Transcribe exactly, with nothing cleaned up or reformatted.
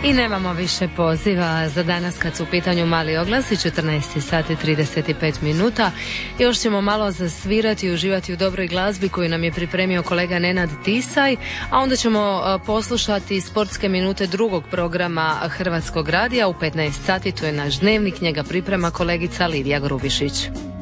I nemamo više poziva za danas kad su u pitanju mali oglasi, četrnaest sati i trideset pet minuta. Još ćemo malo zasvirati i uživati u dobroj glazbi koju nam je pripremio kolega Nenad Tisaj, a onda ćemo poslušati sportske minute drugog programa Hrvatskog radija u petnaest sati, to je naš dnevnik, njega priprema kolegica Lidija Grubišić.